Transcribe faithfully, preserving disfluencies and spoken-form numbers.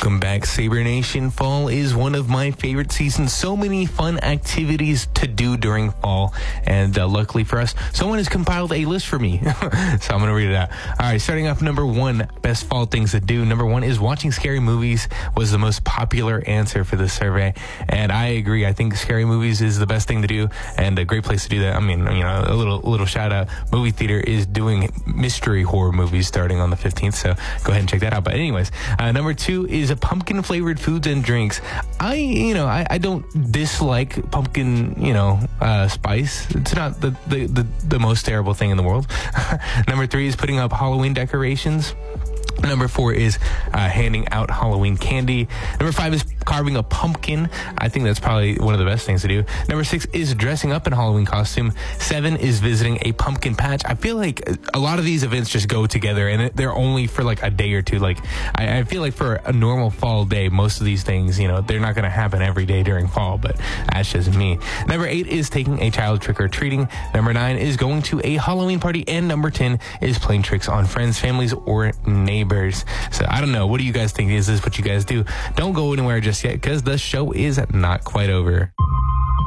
Welcome back, Saber Nation. Fall is one of my favorite seasons. So many fun activities to do during fall. And uh, luckily for us, someone has compiled a list for me. So I'm going to read it out. All right, starting off number one, best fall things to do. Number one is watching scary movies was the most popular answer for this survey. And I agree. I think scary movies is the best thing to do and a great place to do that. I mean, you know, a little, little shout out. Movie Theater is doing mystery horror movies starting on the fifteenth. So go ahead and check that out. But anyways, uh, number two is a pumpkin flavored foods and drinks. I, you know, I, I don't dislike pumpkin, you know, uh, spice. It's not the, the, the, the most terrible thing in the world. Number three is putting up Halloween decorations. Number four is uh, handing out Halloween candy. Number five is carving a pumpkin. I think that's probably one of the best things to do. Number six is dressing up in a Halloween costume. Seven is visiting a pumpkin patch. I feel like a lot of these events just go together and they're only for like a day or two. Like I, I feel like for a normal fall day, most of these things, you know, they're not going to happen every day during fall, but that's just me. Number eight is taking a child trick-or-treating. Number nine is going to a Halloween party. And number ten is playing tricks on friends, families, or neighbors. So I don't know. What do you guys think? Is this what you guys do? Don't go anywhere just yet because the show is not quite over.